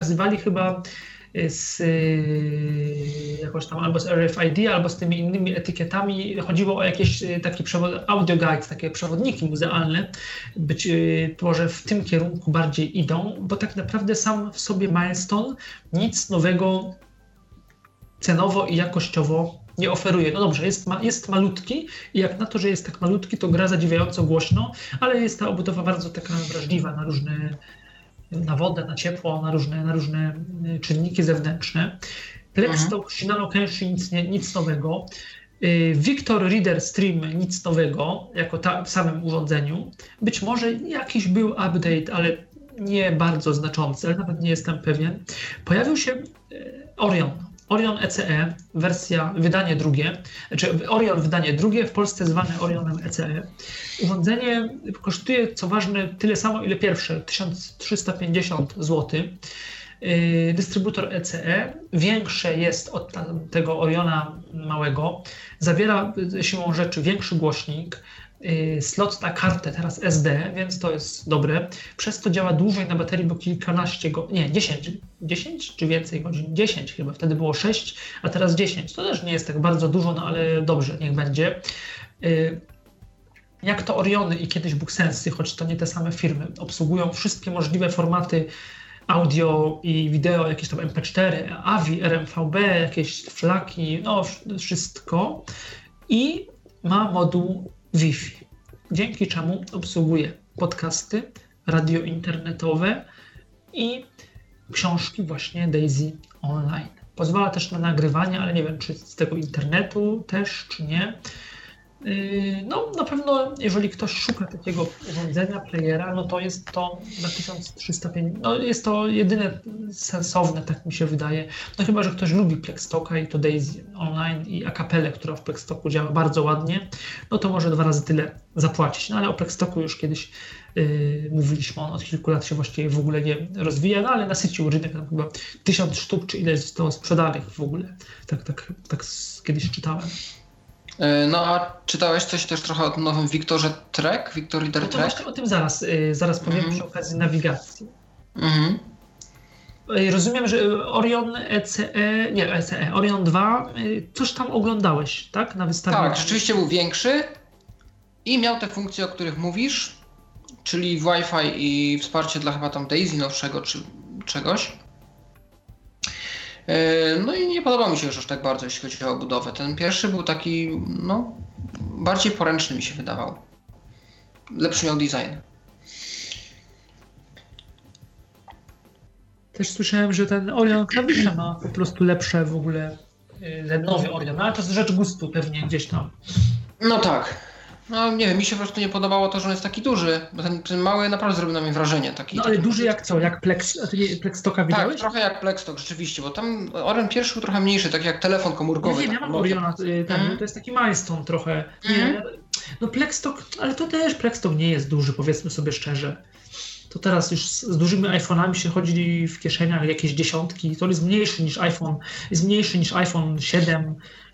pokazywali chyba jakoś tam albo z RFID, albo z tymi innymi etykietami. Chodziło o jakieś takie audio guides, takie przewodniki muzealne. Być może w tym kierunku bardziej idą, bo tak naprawdę sam w sobie Milestone nic nowego cenowo i jakościowo nie oferuje. No dobrze, jest malutki i jak na to, że jest tak malutki, to gra zadziwiająco głośno, ale jest ta obudowa bardzo taka wrażliwa na wodę, na ciepło, na różne czynniki zewnętrzne. Plexstock Shinano Kenshi nic nowego. Victor Reader Stream nic nowego, jako w samym urządzeniu. Być może jakiś był update, ale nie bardzo znaczący, ale nawet nie jestem pewien. Pojawił się Orion ECE, wydanie drugie, znaczy Orion wydanie drugie, w Polsce zwane Orionem ECE. Urządzenie kosztuje, co ważne, tyle samo, ile pierwsze, 1350 zł. Dystrybutor ECE większe jest od tego Oriona małego, zawiera siłą rzeczy większy głośnik, slot na kartę teraz SD, więc to jest dobre. Przez to działa dłużej na baterii, bo kilkanaście godzin, 10 czy więcej godzin? 10 chyba, wtedy było 6, a teraz 10. To też nie jest tak bardzo dużo, no ale dobrze, niech będzie. Jak to Oriony i kiedyś Booksensy, choć to nie te same firmy, obsługują wszystkie możliwe formaty audio i wideo, jakieś tam MP4, AVI, RMVB, jakieś flaki, no wszystko. I ma moduł Wi-Fi, dzięki czemu obsługuje podcasty, radio internetowe i książki właśnie Daisy Online. Pozwala też na nagrywanie, ale nie wiem, czy z tego internetu też, czy nie. No na pewno, jeżeli ktoś szuka takiego urządzenia, playera, no to jest to na 1305, no jest to jedyne sensowne, tak mi się wydaje. No chyba, że ktoś lubi Plexstocka i to Daisy Online i Acapelle, która w Plexstocku działa bardzo ładnie, no to może 2 razy tyle zapłacić. No ale o Plexstocku już kiedyś mówiliśmy, on od kilku lat się właściwie w ogóle nie rozwija, no ale nasycił rynek, tam chyba 1000 sztuk, czy ile zostało sprzedanych w ogóle. Tak kiedyś czytałem. No a czytałeś coś też trochę o tym nowym Victorze Trek? Victor Reader Trek? Właśnie o tym zaraz powiem przy okazji nawigacji. Rozumiem, że Orion Orion 2, coś tam oglądałeś, tak? Na wystawie. Tak, rzeczywiście był większy i miał te funkcje, o których mówisz, czyli Wi-Fi i wsparcie dla chyba tam Daisy nowszego czy czegoś. No i nie podobał mi się już aż tak bardzo, jeśli chodzi o budowę. Ten pierwszy był taki, no, bardziej poręczny mi się wydawał. Lepszy miał design. Też słyszałem, że ten Orion klawisze ma po prostu lepsze w ogóle, ten nowy Orion, no, ale to jest rzecz gustu pewnie gdzieś tam. No tak. No nie wiem, mi się po prostu nie podobało to, że on jest taki duży, bo ten mały naprawdę zrobił na mnie wrażenie. No ale duży jak co? Jak Plexstocka widziałeś? Tak, trochę jak Plexstock rzeczywiście, bo tam Orion pierwszy był trochę mniejszy, tak jak telefon komórkowy. Ja mam Oriona, to jest taki Milestone trochę. No Plexstock, ale to też Plexstock nie jest duży, powiedzmy sobie szczerze. To teraz już z dużymi iPhone'ami się chodzi w kieszeniach jakieś dziesiątki, to jest mniejszy niż iPhone 7,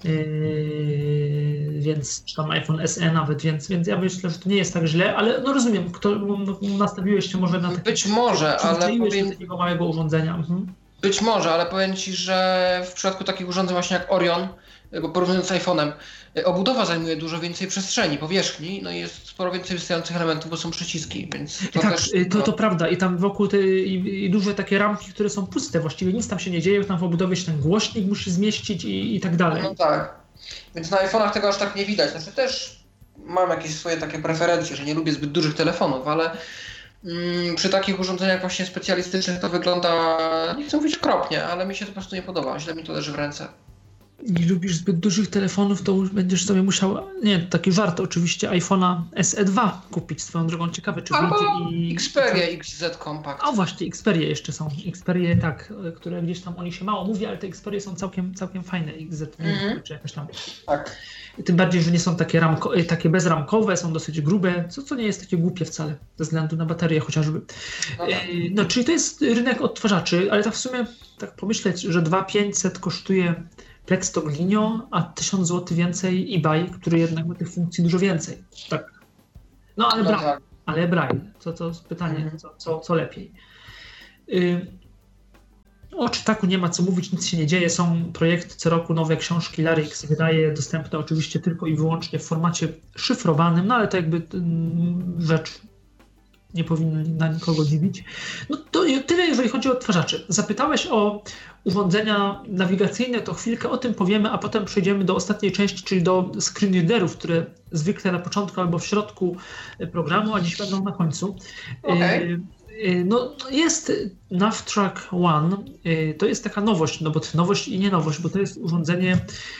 więc czy tam iPhone SE nawet, więc ja myślę, że to nie jest tak źle, ale no rozumiem, nastawiłeś się może na takie... Być może, ale powiem... takiego małego urządzenia. Być może, ale powiem Ci, że w przypadku takich urządzeń właśnie jak Orion, bo porównując z iPhone'em, obudowa zajmuje dużo więcej przestrzeni, powierzchni, no i jest sporo więcej wystających elementów, bo są przyciski, więc to tak, też... To prawda i tam wokół i duże takie ramki, które są puste, właściwie nic tam się nie dzieje, tam w obudowie się ten głośnik musi zmieścić i tak dalej. No tak, więc na iPhone'ach tego aż tak nie widać, znaczy też mam jakieś swoje takie preferencje, że nie lubię zbyt dużych telefonów, ale przy takich urządzeniach właśnie specjalistycznych to wygląda, nie chcę mówić okropnie, ale mi się to po prostu nie podoba, źle mi to leży w ręce. Nie lubisz zbyt dużych telefonów, to będziesz sobie musiał, nie, taki żart oczywiście, iPhone'a SE2 kupić, swoją drogą, ciekawe czy albo wyjdzie i... Xperia XZ Compact. A właśnie, Xperie jeszcze są, Xperie tak, które gdzieś tam o nich się mało mówi, ale te Xperie są całkiem fajne, XZ, czy jakaś tam. Tak. Tym bardziej, że nie są takie bezramkowe, są dosyć grube, co nie jest takie głupie wcale, ze względu na baterię chociażby. No, czyli to jest rynek odtwarzaczy, ale tak w sumie, tak pomyśleć, że 2500 kosztuje Plexstock Linio, a 1000 zł więcej eBay, który jednak ma tych funkcji dużo więcej. Tak. No ale Braille. Tak. Ale Braille. To jest pytanie, co lepiej. O czytaku nie ma co mówić, nic się nie dzieje. Są projekty co roku, nowe książki. Larry X wydaje, dostępne oczywiście tylko i wyłącznie w formacie szyfrowanym, no ale to jakby rzecz nie powinna nikogo dziwić. No to tyle, jeżeli chodzi o odtwarzacze. Zapytałeś o urządzenia nawigacyjne, to chwilkę o tym powiemy, a potem przejdziemy do ostatniej części, czyli do screenreaderów, które zwykle na początku albo w środku programu, a dziś będą na końcu. Okay. No, jest Navtrack One, to jest taka nowość, no bo to nowość i nie nowość, bo to jest urządzenie.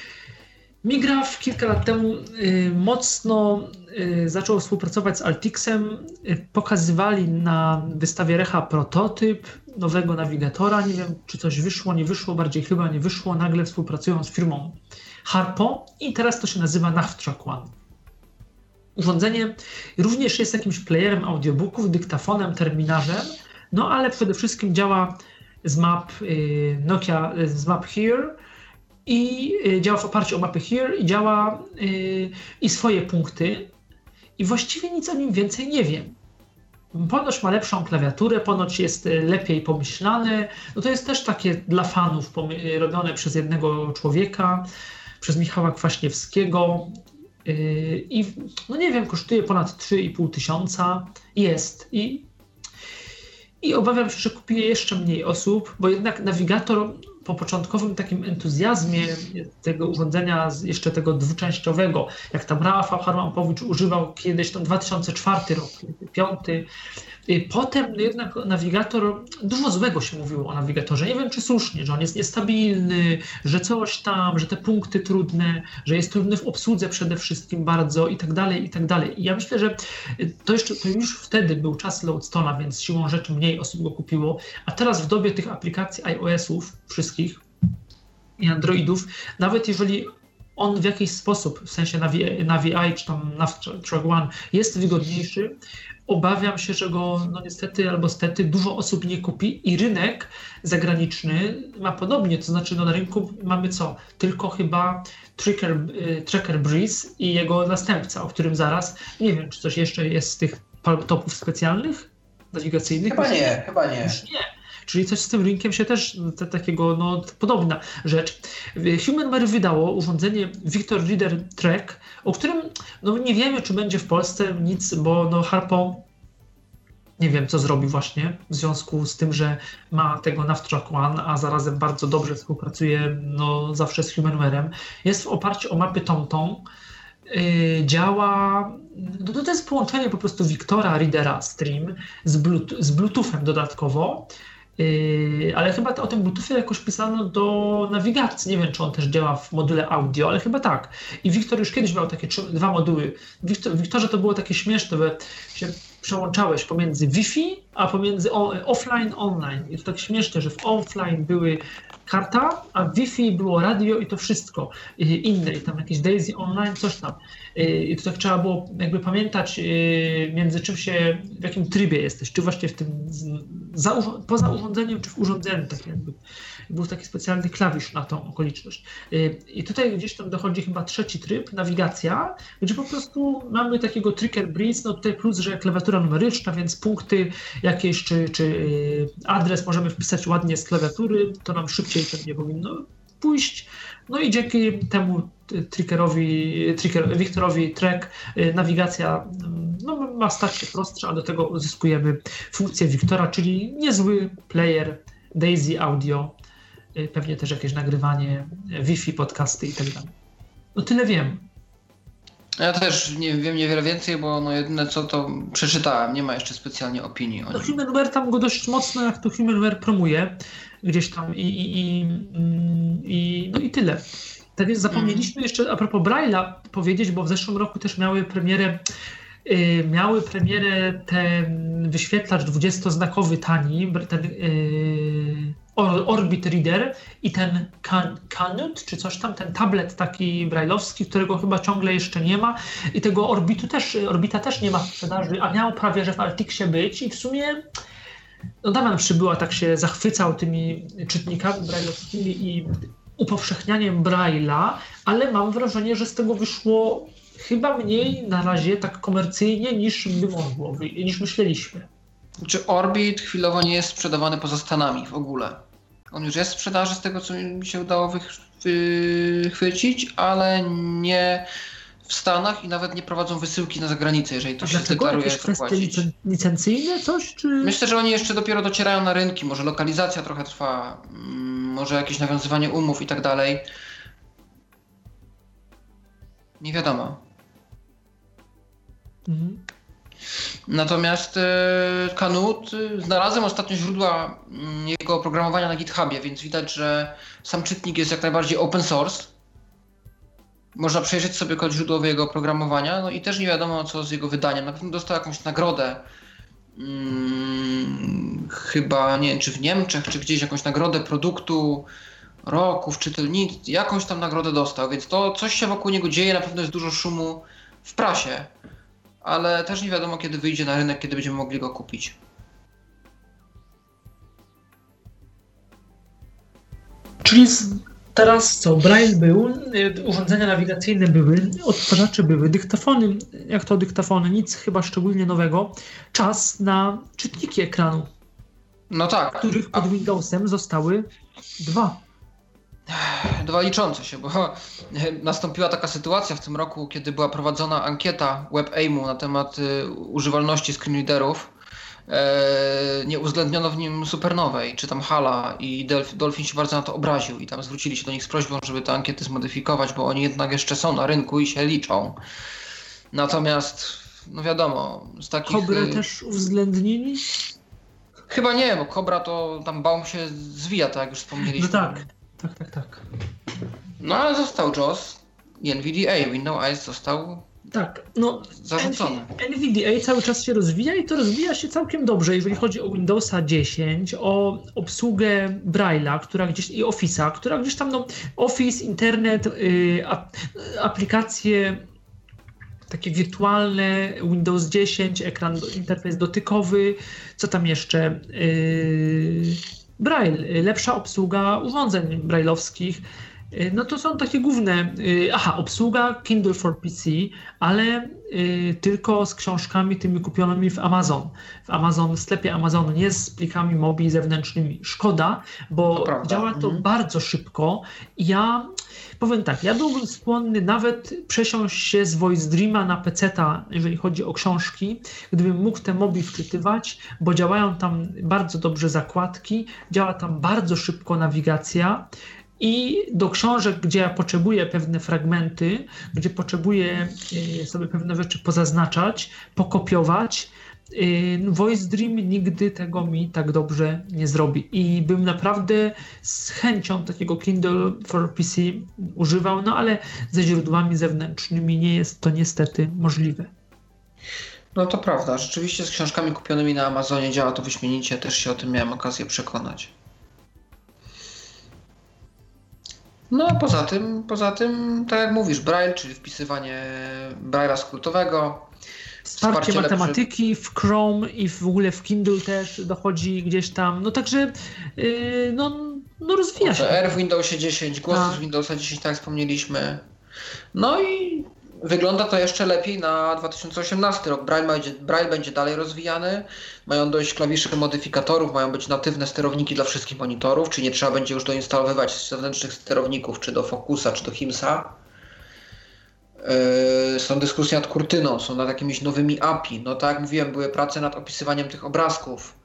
Migraf kilka lat temu mocno zaczął współpracować z Altixem. Pokazywali na wystawie Recha prototyp nowego nawigatora. Nie wiem, czy coś wyszło, nie wyszło, bardziej chyba nie wyszło. Nagle współpracują z firmą Harpo i teraz to się nazywa Navtrack One. Urządzenie również jest jakimś playerem audiobooków, dyktafonem, terminarzem, no ale przede wszystkim działa z map Nokia, z map Here i działa w oparciu o mapy Here i działa i swoje punkty i właściwie nic o nim więcej nie wiem. Ponoć ma lepszą klawiaturę, ponoć jest lepiej pomyślane, no to jest też takie dla fanów robione przez jednego człowieka, przez Michała Kwaśniewskiego. I no nie wiem, kosztuje ponad 3,5 tysiąca, jest i obawiam się, że kupi je jeszcze mniej osób, bo jednak nawigator po początkowym takim entuzjazmie tego urządzenia, jeszcze tego dwuczęściowego, jak tam Rafał Harlampowicz używał kiedyś, tam 2004 rok, 2005. Potem jednak nawigator, dużo złego się mówiło o nawigatorze, nie wiem czy słusznie, że on jest niestabilny, że coś tam, że te punkty trudne, że jest trudny w obsłudze przede wszystkim bardzo i tak dalej, i tak dalej. I ja myślę, że to już wtedy był czas Loadstone'a, więc siłą rzeczy mniej osób go kupiło, a teraz w dobie tych aplikacji iOS-ów wszystkich i Androidów, nawet jeżeli on w jakiś sposób, w sensie Navi czy tam Navtrack One jest wygodniejszy, obawiam się, że go no niestety albo stety dużo osób nie kupi i rynek zagraniczny ma podobnie, to znaczy no na rynku mamy co? Tylko chyba Tracker Breeze i jego następca, o którym zaraz, nie wiem, czy coś jeszcze jest z tych topów specjalnych, nawigacyjnych? Chyba nie. Już nie. Czyli coś z tym rynkiem się też, takiego, no podobna rzecz. HumanWare wydało urządzenie Victor Reader Track, o którym no nie wiemy, czy będzie w Polsce nic, bo no Harpo nie wiem, co zrobi właśnie w związku z tym, że ma tego Navtrack One, a zarazem bardzo dobrze współpracuje no zawsze z HumanWare'em. Jest w oparciu o mapy TomTom. Działa, no to jest połączenie po prostu Victora Readera Stream z Bluetoothem dodatkowo. Ale chyba o tym Bluetoothie jakoś pisano do nawigacji. Nie wiem, czy on też działa w module audio, ale chyba tak. I Victor już kiedyś miał takie dwa moduły. W Victorze to było takie śmieszne, bo się przełączałeś pomiędzy Wi-Fi, a pomiędzy offline, online. I to tak śmiesznie, że w offline były karta, a w Wi-Fi było radio i to wszystko inne. I tam jakieś Daisy online, coś tam. I to tak trzeba było jakby pamiętać między czym się, w jakim trybie jesteś. Czy właśnie w tym poza urządzeniem, czy w urządzeniu. Tak jakby. Był taki specjalny klawisz na tą okoliczność. I tutaj gdzieś tam dochodzi chyba trzeci tryb, nawigacja, gdzie po prostu mamy takiego Tracker Breeze, no tutaj plus, że klawiatura numeryczna, więc punkty jakieś, czy adres możemy wpisać ładnie z klawiatury, to nam szybciej pewnie powinno pójść. No i dzięki temu Victorowi Track nawigacja no, ma stać się prostsza, a do tego uzyskujemy funkcję Victora, czyli niezły player Daisy Audio, pewnie też jakieś nagrywanie Wi-Fi, podcasty i tak dalej. No tyle wiem. Ja też nie wiem niewiele więcej, bo no jedyne co to przeczytałem, nie ma jeszcze specjalnie opinii o nim. No HumanWare tam go dość mocno, jak to HumanWare promuje gdzieś tam no i tyle. Tak więc zapomnieliśmy jeszcze a propos Braille'a powiedzieć, bo w zeszłym roku też miały premierę ten wyświetlacz 20-znakowy tani, ten Orbit Reader i ten Canut, czy coś tam, ten tablet taki brajlowski, którego chyba ciągle jeszcze nie ma i tego Orbita też nie ma w sprzedaży, a miał prawie, że w Altixie być i w sumie no Damian Przybyła tak się zachwycał tymi czytnikami brajlowskimi i upowszechnianiem Braille'a, ale mam wrażenie, że z tego wyszło chyba mniej na razie tak komercyjnie niż by mogło, niż myśleliśmy. Czy Orbit chwilowo nie jest sprzedawany poza Stanami w ogóle? On już jest w sprzedaży z tego, co mi się udało wychwycić, ale nie w Stanach i nawet nie prowadzą wysyłki na zagranicę, jeżeli to się zdeklaruje, co płacić. Licencyjne coś? Czy... Myślę, że oni jeszcze dopiero docierają na rynki, może lokalizacja trochę trwa, może jakieś nawiązywanie umów i tak dalej. Nie wiadomo. Natomiast Canute, znalazłem ostatnio źródła jego oprogramowania na GitHubie, więc widać, że sam czytnik jest jak najbardziej open source. Można przejrzeć sobie kod źródłowy jego oprogramowania, no i też nie wiadomo co z jego wydaniem. Na pewno dostał jakąś nagrodę, chyba nie wiem czy w Niemczech, czy gdzieś jakąś nagrodę produktu roku w czytelnicy, jakąś tam nagrodę dostał, więc to coś się wokół niego dzieje, na pewno jest dużo szumu w prasie. Ale też nie wiadomo, kiedy wyjdzie na rynek, kiedy będziemy mogli go kupić. Czyli teraz co? Braille był, urządzenia nawigacyjne były, odtwarzacze były, dyktafony, jak to dyktafony, nic chyba szczególnie nowego. Czas na czytniki ekranu. No tak. Których pod Windowsem zostały 2. 2 liczące się, bo nastąpiła taka sytuacja w tym roku, kiedy była prowadzona ankieta WebAIM-u na temat używalności screenreaderów. Nie uwzględniono w nim Supernowej, czy tam Hala i Dolphin się bardzo na to obraził i tam zwrócili się do nich z prośbą, żeby te ankiety zmodyfikować, bo oni jednak jeszcze są na rynku i się liczą. Natomiast, no wiadomo, z takich... Cobrę też uwzględnili? Chyba nie, bo Cobra to tam Baum się zwija, tak jak już wspomnieliśmy. No tak. No ale został JAWS i NVDA, Windows Eyes został zarzucony. NVDA cały czas się rozwija i to rozwija się całkiem dobrze, jeżeli chodzi o Windowsa 10, o obsługę Braille'a, która gdzieś i Office'a, która gdzieś tam, Office, internet, aplikacje takie wirtualne, Windows 10, ekran, interfejs dotykowy, co tam jeszcze? Braille, lepsza obsługa urządzeń braille'owskich. No to są takie główne, obsługa Kindle for PC, ale tylko z książkami tymi kupionymi w Amazon. W sklepie Amazonu, nie z plikami MOBI zewnętrznymi. Szkoda, bo działa to bardzo szybko. Ja powiem tak, ja byłbym skłonny nawet przesiąść się z Voice Dreama na PC-ta, jeżeli chodzi o książki, gdybym mógł te MOBI wczytywać, bo działają tam bardzo dobrze zakładki, działa tam bardzo szybko nawigacja. I do książek, gdzie ja potrzebuję pewne fragmenty, gdzie potrzebuję sobie pewne rzeczy pozaznaczać, pokopiować, Voice Dream nigdy tego mi tak dobrze nie zrobi. I bym naprawdę z chęcią takiego Kindle for PC używał, no ale ze źródłami zewnętrznymi nie jest to niestety możliwe. No to prawda, rzeczywiście z książkami kupionymi na Amazonie działa to wyśmienicie, też się o tym miałem okazję przekonać. No poza tym, tak jak mówisz, Braille, czyli wpisywanie Braille'a skrótowego. Wsparcie matematyki w Chrome i w ogóle w Kindle też dochodzi gdzieś tam, no także rozwija się. R w Windowsie 10, głosy z Windowsa 10, tak jak wspomnieliśmy. No i wygląda to jeszcze lepiej na 2018 rok. Braille będzie dalej rozwijany, mają dojść klawiszy modyfikatorów, mają być natywne sterowniki dla wszystkich monitorów, czyli nie trzeba będzie już doinstalowywać zewnętrznych sterowników, czy do Focusa, czy do Himsa. Są dyskusje nad kurtyną, są nad jakimiś nowymi API. No tak jak mówiłem, były prace nad opisywaniem tych obrazków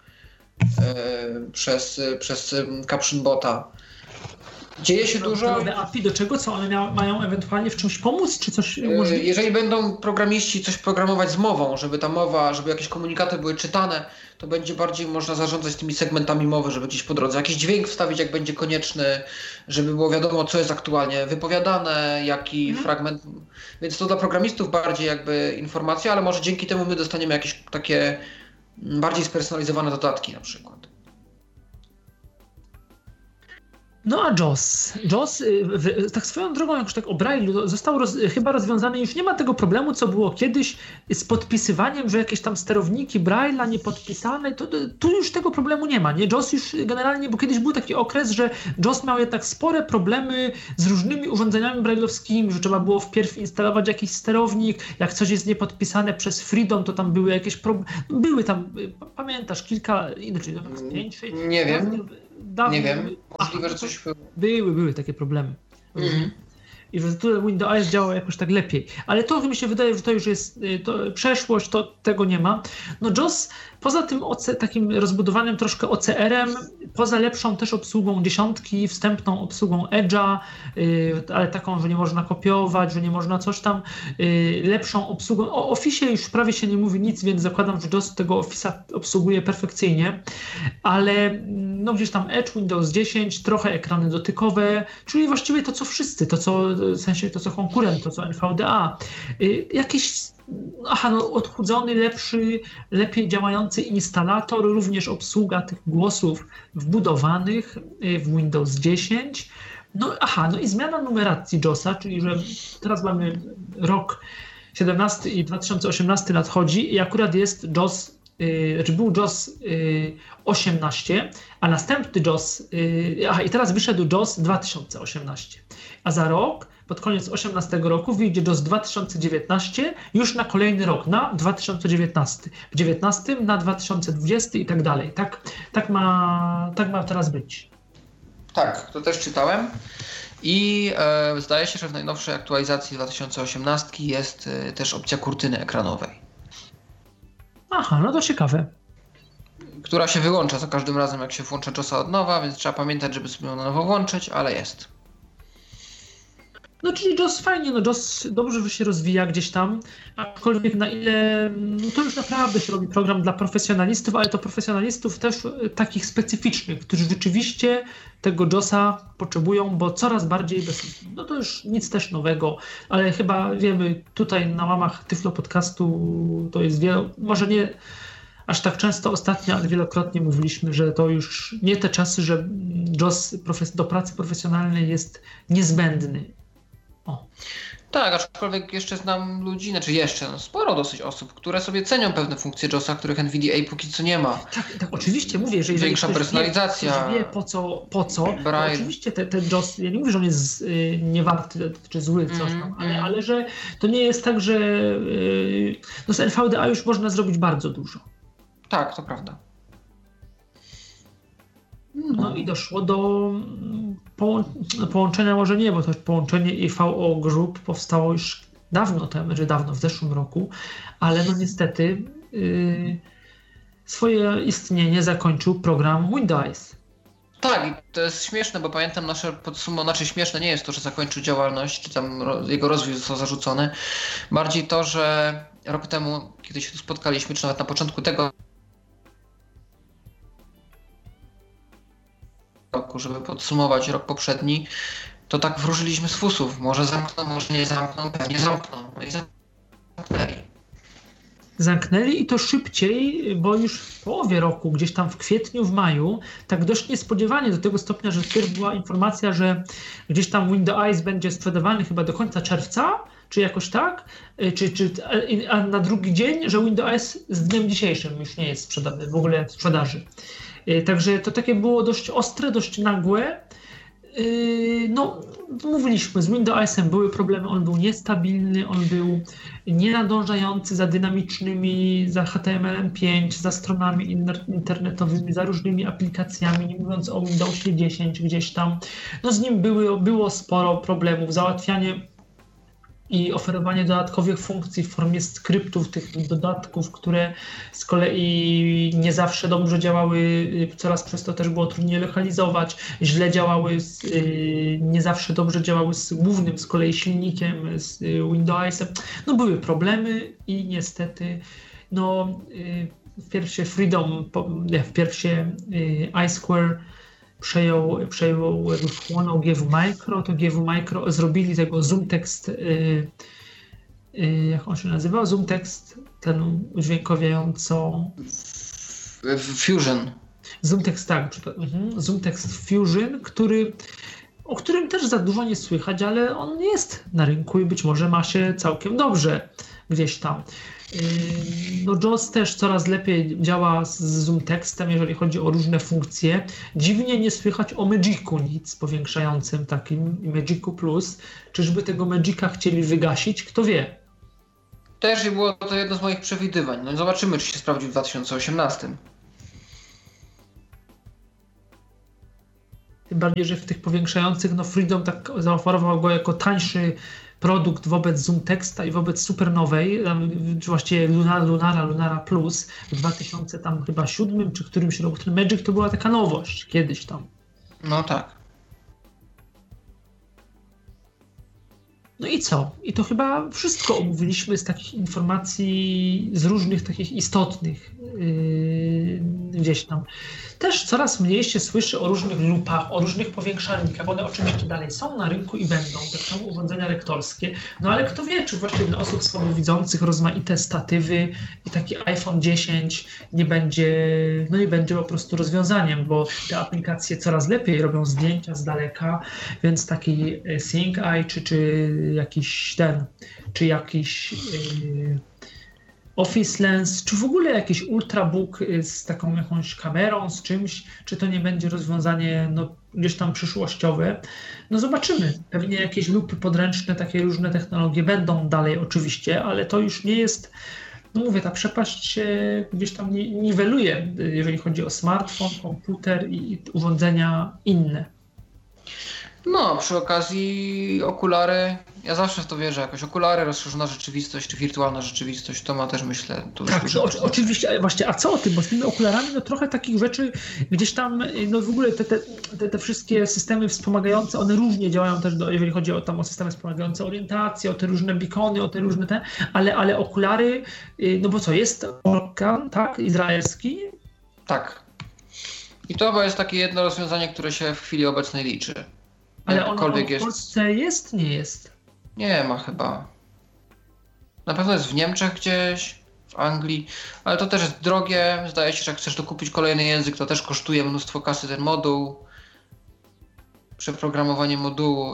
przez Caption Bota. Dzieje się dużo. API do czego? Co one mają ewentualnie w czymś pomóc? Czy coś umożliwić? Jeżeli będą programiści coś programować z mową, żeby jakieś komunikaty były czytane, to będzie bardziej można zarządzać tymi segmentami mowy, żeby gdzieś po drodze jakiś dźwięk wstawić, jak będzie konieczny, żeby było wiadomo, co jest aktualnie wypowiadane, jaki fragment. Więc to dla programistów bardziej jakby informacja, ale może dzięki temu my dostaniemy jakieś takie bardziej spersonalizowane dodatki na przykład. No a JAWS, tak swoją drogą, jak już tak o Braille'u, został chyba rozwiązany, już nie ma tego problemu, co było kiedyś z podpisywaniem, że jakieś tam sterowniki Braille'a niepodpisane, to tu już tego problemu nie ma, nie? JAWS już generalnie, bo kiedyś był taki okres, że JAWS miał jednak spore problemy z różnymi urządzeniami braille'owskimi, że trzeba było wpierw instalować jakiś sterownik, jak coś jest niepodpisane przez Freedom, to tam były jakieś problemy, były tam, pamiętasz, kilka, 5, 6... Nie wiem. dawno... Nie wiem, możliwe, że coś było. Były takie problemy. I że tutaj Windows działał jakoś tak lepiej. Ale to mi się wydaje, że to już jest przeszłość, to tego nie ma. No JOS poza tym takim rozbudowanym troszkę OCR-em, poza lepszą też obsługą dziesiątki, wstępną obsługą Edge'a, ale taką, że nie można kopiować, że nie można coś tam, lepszą obsługą. O Office'ie już prawie się nie mówi nic, więc zakładam, że JOS tego Office'a obsługuje perfekcyjnie, ale no gdzieś tam Edge, Windows 10, trochę ekrany dotykowe, czyli właściwie to co wszyscy, to co konkurent, to co NVDA. Jakiś odchudzony, lepszy, lepiej działający instalator, również obsługa tych głosów wbudowanych w Windows 10. No i zmiana numeracji JOS-a, czyli że teraz mamy rok 17 i 2018 nadchodzi i akurat jest JOS, był JOS 18, a następny JOS, i teraz wyszedł JOS 2018, a za rok, pod koniec 2018 roku wyjdzie JOS 2019 już na kolejny rok, na 2019, w 2019 na 2020 i tak dalej. Tak ma teraz być. Tak, to też czytałem i zdaje się, że w najnowszej aktualizacji 2018 jest też opcja kurtyny ekranowej. No to ciekawe. Która się wyłącza za każdym razem, jak się włącza JOS-a od nowa, więc trzeba pamiętać, żeby sobie ją na nowo włączyć, ale jest. No czyli JOS fajnie, JOS dobrze, że się rozwija gdzieś tam, aczkolwiek na ile, to już naprawdę się robi program dla profesjonalistów, ale to profesjonalistów też takich specyficznych, którzy rzeczywiście tego JOS-a potrzebują, bo coraz bardziej, to już nic też nowego, ale chyba wiemy, tutaj na łamach Tyflo Podcastu to jest może nie aż tak często ostatnio, ale wielokrotnie mówiliśmy, że to już nie te czasy, że JOS do pracy profesjonalnej jest niezbędny. Tak, aczkolwiek jeszcze znam ludzi, sporo dosyć osób, które sobie cenią pewne funkcje JOS-a, których NVDA póki co nie ma. Tak, oczywiście mówię, że jeżeli większa personalizacja, ktoś wie po co, to oczywiście ten JOS, ja nie mówię, że on jest niewarty czy zły, coś tam, ale że to nie jest tak, że z NVDA już można zrobić bardzo dużo. Tak, to prawda. No i doszło do połączenia, może nie, bo to połączenie IVO Group powstało już dawno, w zeszłym roku, ale niestety swoje istnienie zakończył program Windows. Tak, i to jest śmieszne, bo pamiętam nasze podsumowanie, śmieszne nie jest to, że zakończył działalność, czy tam jego rozwój został zarzucony, bardziej to, że rok temu, kiedy się tu spotkaliśmy, czy nawet na początku tego roku, żeby podsumować rok poprzedni, to tak wróżyliśmy z fusów. Może zamkną, może nie zamkną, pewnie zamkną. No i zamknęli. Zamknęli i to szybciej, bo już w połowie roku, gdzieś tam w kwietniu, w maju, tak dość niespodziewanie do tego stopnia, że wtedy była informacja, że gdzieś tam Windows będzie sprzedawany chyba do końca czerwca, czy jakoś tak, a na drugi dzień, że Windows z dniem dzisiejszym już nie jest sprzedany, w ogóle w sprzedaży. Także to takie było dość ostre, dość nagłe. Mówiliśmy, z Windowsem były problemy, on był niestabilny, on był nienadążający za dynamicznymi, za HTML5, za stronami internetowymi, za różnymi aplikacjami, nie mówiąc o Windowsie 10 gdzieś tam. Z nim było sporo problemów, załatwianie i oferowanie dodatkowych funkcji w formie skryptów, tych dodatków, które z kolei nie zawsze dobrze działały, coraz przez to też było trudniej lokalizować, źle działały, nie zawsze dobrze działały z głównym z kolei silnikiem, z Windowsem. Były problemy i niestety wpierw iSquare wchłonął GW Micro, to GW Micro zrobili tego ZoomText, jak on się nazywał? ZoomText, ten udźwiękowiająco... Fusion. ZoomText, tak. ZoomText Fusion, o którym też za dużo nie słychać, ale on jest na rynku i być może ma się całkiem dobrze gdzieś tam. JOS też coraz lepiej działa z ZoomTextem, jeżeli chodzi o różne funkcje. Dziwnie nie słychać o Magicu nic powiększającym takim, Magicu Plus. Czyżby tego Magica chcieli wygasić? Kto wie? Też było to jedno z moich przewidywań. Zobaczymy, czy się sprawdzi w 2018. tym bardziej, że w tych powiększających, no Freedom tak zaoferował go jako tańszy produkt wobec Zoom Texta i wobec Supernowej, czy właściwie Lunara Plus w 2007 czy którymś roku. Ten Magic to była taka nowość kiedyś tam. No tak. No i co? I to chyba wszystko omówiliśmy z takich informacji, z różnych takich istotnych gdzieś tam. Też coraz mniej się słyszy o różnych lupach, o różnych powiększalnikach. One oczywiście dalej są na rynku i będą, tak samo urządzenia lektorskie. No ale kto wie, czy właśnie dla osób słabowidzących rozmaite statywy i taki iPhone 10 nie będzie po prostu rozwiązaniem, bo te aplikacje coraz lepiej robią zdjęcia z daleka, więc taki Think Eye czy jakiś Office Lens, czy w ogóle jakiś Ultrabook z taką jakąś kamerą, z czymś, czy to nie będzie rozwiązanie gdzieś tam przyszłościowe. No zobaczymy. Pewnie jakieś lupy podręczne, takie różne technologie będą dalej oczywiście, ale to już nie jest, no mówię, ta przepaść się gdzieś tam niweluje, jeżeli chodzi o smartfon, komputer i urządzenia inne. No, przy okazji okulary, ja zawsze w to wierzę, jakoś okulary, rozszerzona rzeczywistość czy wirtualna rzeczywistość, to ma też, myślę, tak, oczywiście, właśnie, a co o tym, bo z tymi okularami, no trochę takich rzeczy gdzieś tam, no w ogóle te wszystkie systemy wspomagające, one różnie działają też, jeżeli chodzi o systemy wspomagające orientację, o te różne beacony, o te różne ale okulary, no bo co, jest organ, tak, izraelski? Tak. I to jest takie jedno rozwiązanie, które się w chwili obecnej liczy. Ale ono w Polsce jest, nie jest? Nie ma chyba. Na pewno jest w Niemczech gdzieś, w Anglii, ale to też jest drogie. Zdaje się, że jak chcesz dokupić kolejny język, to też kosztuje mnóstwo kasy ten moduł. Przeprogramowanie modułu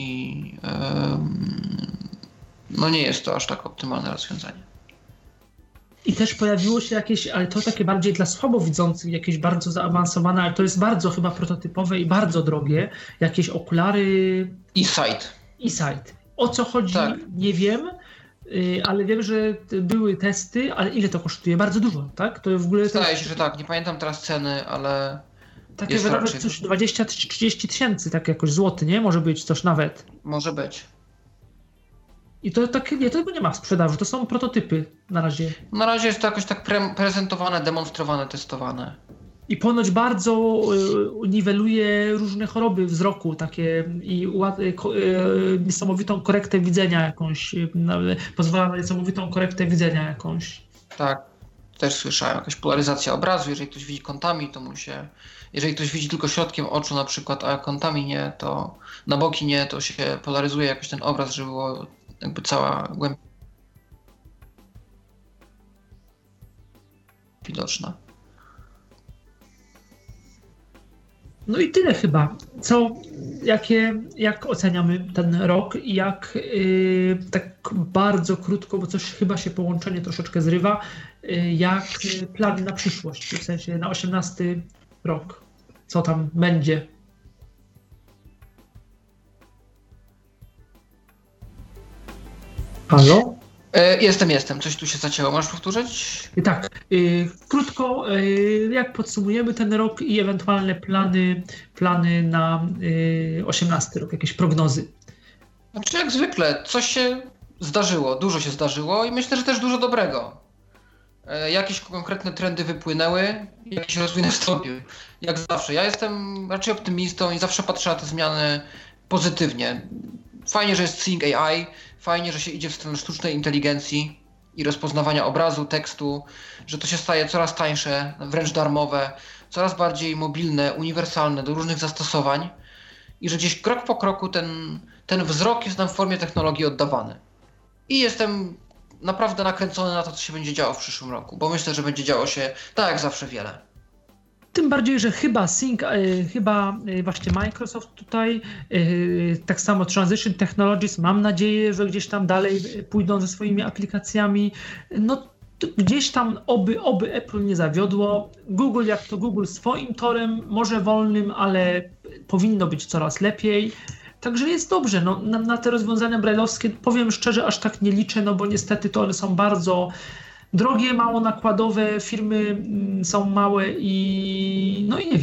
no nie jest to aż tak optymalne rozwiązanie. I też pojawiło się jakieś, ale to takie bardziej dla słabowidzących, jakieś bardzo zaawansowane, ale to jest bardzo chyba prototypowe i bardzo drogie, jakieś okulary... eSight. O co chodzi, tak. Nie wiem, ale wiem, że były testy, ale ile to kosztuje? Bardzo dużo, tak? To w ogóle zdaje się, że tak, nie pamiętam teraz ceny, ale... Takie nawet coś 20-30 tysięcy, tak jakoś złoty, nie? Może być coś nawet. Może być. I to tak, nie, tego nie ma w sprzedaży, to są prototypy na razie. Na razie jest to jakoś tak prezentowane, demonstrowane, testowane. I ponoć bardzo niweluje różne choroby wzroku, takie i niesamowitą korektę widzenia jakąś, pozwala na niesamowitą korektę widzenia jakąś. Tak, też słyszałem, jakaś polaryzacja obrazu, jeżeli ktoś widzi kątami, to jeżeli ktoś widzi tylko środkiem oczu na przykład, a kątami nie, to na boki nie, to się polaryzuje jakoś ten obraz, żeby było jakby cała głębia widoczna. No i tyle chyba. Jak oceniamy ten rok i jak tak bardzo krótko, bo coś chyba się połączenie troszeczkę zrywa, jak plany na przyszłość, w sensie na 18 rok, co tam będzie? Halo? Jestem. Coś tu się zacięło. Możesz powtórzyć? Tak. Krótko, jak podsumujemy ten rok i ewentualne plany na 18 rok, jakieś prognozy? Znaczy jak zwykle, coś się zdarzyło, dużo się zdarzyło i myślę, że też dużo dobrego. Jakieś konkretne trendy wypłynęły, jakiś rozwój nastąpił. Jak zawsze. Ja jestem raczej optymistą i zawsze patrzę na te zmiany pozytywnie. Fajnie, że jest Think AI, fajnie, że się idzie w stronę sztucznej inteligencji i rozpoznawania obrazu, tekstu, że to się staje coraz tańsze, wręcz darmowe, coraz bardziej mobilne, uniwersalne do różnych zastosowań i że gdzieś krok po kroku ten wzrok jest nam w formie technologii oddawany. I jestem naprawdę nakręcony na to, co się będzie działo w przyszłym roku, bo myślę, że będzie działo się tak jak zawsze wiele. Tym bardziej, że chyba właśnie Microsoft tutaj, tak samo Transition Technologies, mam nadzieję, że gdzieś tam dalej pójdą ze swoimi aplikacjami. No gdzieś tam oby Apple nie zawiodło. Google jak to Google swoim torem, może wolnym, ale powinno być coraz lepiej. Także jest dobrze. No, na te rozwiązania braille'owskie powiem szczerze, aż tak nie liczę, no bo niestety to one są bardzo drogie, mało nakładowe, firmy są małe i no i nie wiem.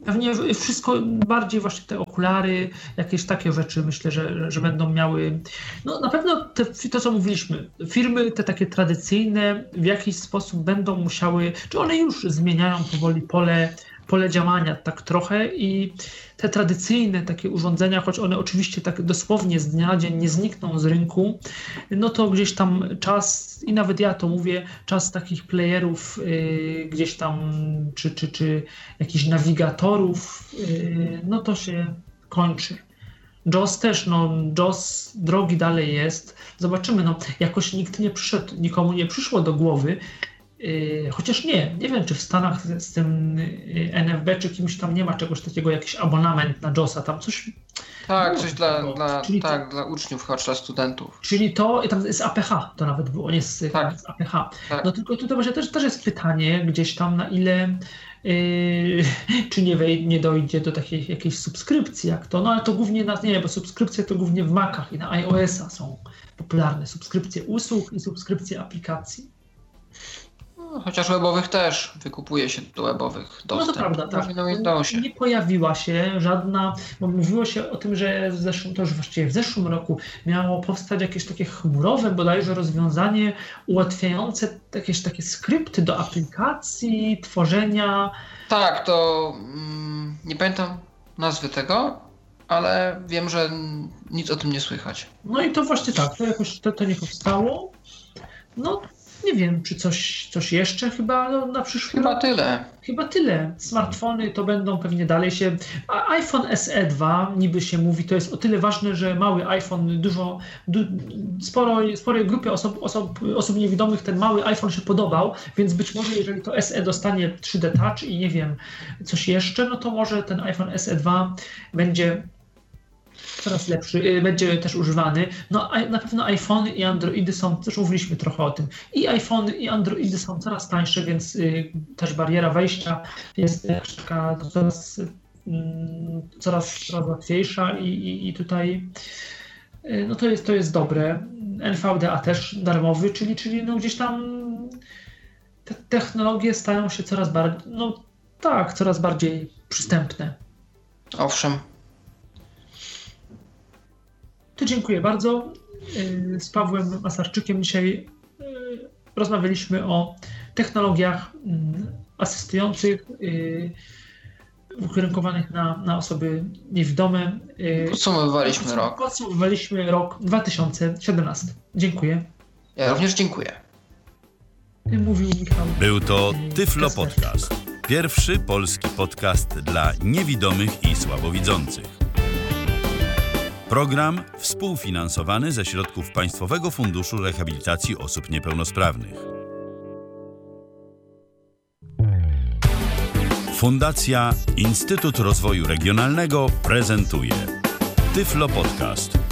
pewnie wszystko bardziej właśnie te okulary, jakieś takie rzeczy myślę, że będą miały, no na pewno to co mówiliśmy, firmy te takie tradycyjne w jakiś sposób będą musiały, czy one już zmieniają powoli pole działania tak trochę i te tradycyjne takie urządzenia, choć one oczywiście tak dosłownie z dnia na dzień nie znikną z rynku, no to gdzieś tam czas, i nawet ja to mówię, czas takich playerów gdzieś tam, czy jakichś nawigatorów, no to się kończy. JAWS też, JAWS drogi dalej jest. Zobaczymy, jakoś nikomu nie przyszło do głowy, chociaż nie wiem, czy w Stanach z tym NFB, czy kimś tam nie ma czegoś takiego, jakiś abonament na JAWS-a, tam coś... Tak, coś dla uczniów, choć dla studentów. Czyli to, tam jest APH, to nawet było, nie z APH. Tak. No tylko tutaj właśnie też jest pytanie gdzieś tam, na ile, czy nie dojdzie do takiej jakiejś subskrypcji, jak to, ale to głównie bo subskrypcje to głównie w Macach i na iOS-a są popularne, subskrypcje usług i subskrypcje aplikacji. Chociaż webowych też wykupuje się do webowych dostęp. No to prawda, tak. Nie pojawiła się żadna, bo mówiło się o tym, że w zeszłym roku miało powstać jakieś takie chmurowe bodajże rozwiązanie ułatwiające jakieś takie skrypty do aplikacji, tworzenia. Tak, to nie pamiętam nazwy tego, ale wiem, że nic o tym nie słychać. No i to właśnie tak, to jakoś to nie powstało. No nie wiem, czy coś jeszcze chyba na przyszły rok. Chyba tyle. Smartfony to będą pewnie dalej się... iPhone SE 2 niby się mówi, to jest o tyle ważne, że mały iPhone, sporej grupie osób niewidomych ten mały iPhone się podobał, więc być może jeżeli to SE dostanie 3D Touch i nie wiem, coś jeszcze, no to może ten iPhone SE 2 będzie coraz lepszy, będzie też używany. No na pewno iPhony i Androidy są, też mówiliśmy trochę o tym, i iPhony i Androidy są coraz tańsze, więc też bariera wejścia jest taka coraz łatwiejsza i tutaj no to jest dobre. NVDA też darmowy, czyli no gdzieś tam te technologie stają się coraz bardziej przystępne. Owszem. To dziękuję bardzo. Z Pawłem Masarczykiem dzisiaj rozmawialiśmy o technologiach asystujących ukierunkowanych na osoby niewidome. Podsumowaliśmy rok 2017. Dziękuję. Ja również dziękuję. Mówił Michał. Był to Tyflo Podcast. Pierwszy polski podcast dla niewidomych i słabowidzących. Program współfinansowany ze środków Państwowego Funduszu Rehabilitacji Osób Niepełnosprawnych. Fundacja Instytut Rozwoju Regionalnego prezentuje Tyflo Podcast.